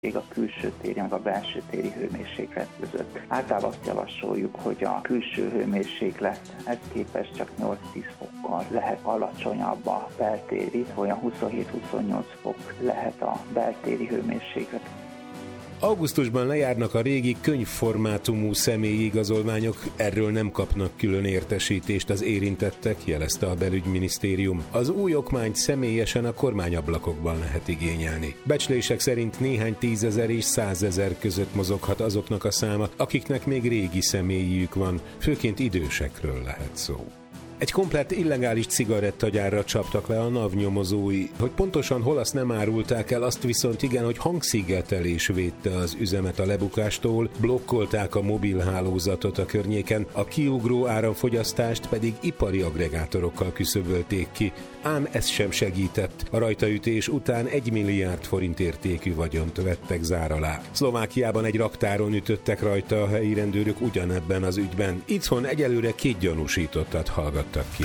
a külső téri meg a belső téri hőmérséklet között. Általában azt javasoljuk, hogy a külső hőmérséklethez képest csak 8-10 fokkal lehet alacsonyabb a beltéri, olyan 27-28 fok lehet a beltéri hőmérséklet. Augusztusban lejárnak a régi könyvformátumú személyi igazolványok, erről nem kapnak külön értesítést az érintettek, jelezte a belügyminisztérium. Az új okmányt személyesen a kormányablakokban lehet igényelni. Becslések szerint néhány 10 000 és 100 000 között mozoghat azoknak a száma, akiknek még régi személyijük van, főként idősekről lehet szó. Egy komplett illegális cigarettagyárra csaptak le a NAV nyomozói. Hogy pontosan hol, azt nem árulták el, azt viszont igen, hogy hangszigetelés védte az üzemet a lebukástól, blokkolták a mobilhálózatot a környéken, a kiugró áramfogyasztást pedig ipari agregátorokkal küszöbölték ki. Ám ez sem segített. A rajtaütés után 1 milliárd forint értékű vagyont vettek zár alá. Szlovákiában egy raktáron ütöttek rajta a helyi rendőrök ugyanebben az ügyben. Itthon egyelőre 2 gyanúsítottat hallgattak ki.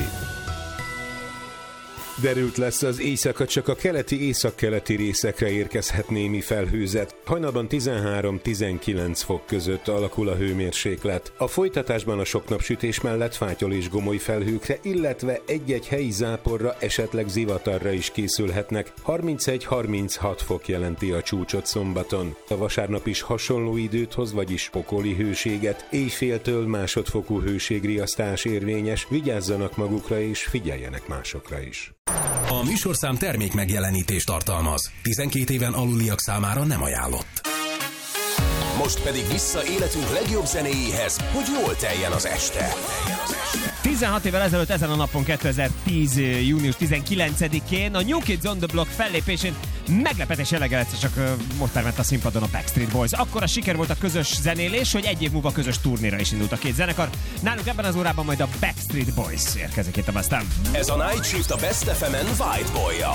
Derült lesz az éjszaka, csak a keleti-északkeleti részekre érkezhet némi felhőzet. Hajnalban 13-19 fok között alakul a hőmérséklet. A folytatásban a sok napsütés mellett fátyol és gomoly felhőkre, illetve egy-egy helyi záporra, esetleg zivatarra is készülhetnek. 31-36 fok jelenti a csúcsot szombaton. A vasárnap is hasonló időt hoz, vagyis pokoli hőséget. Éjféltől másodfokú hőségriasztás érvényes, vigyázzanak magukra és figyeljenek másokra is. A műsorszám termék megjelenítést tartalmaz. 12 éven aluliak számára nem ajánlott. Most pedig vissza életünk legjobb zenéjéhez, hogy jól teljen az este. 16 évvel ezelőtt ezen a napon, 2010. június 19-én a New Kids on the Block fellépésén meglepetés jelleggel egyszer csak most termett a színpadon a Backstreet Boys. Akkor a siker volt a közös zenélés, hogy egy év múlva közös turnéra is indult a két zenekar. Nálunk ebben az órában majd a Backstreet Boys érkezik itt aztán. Ez a Night Shift a Best FM-en White Boy-jal.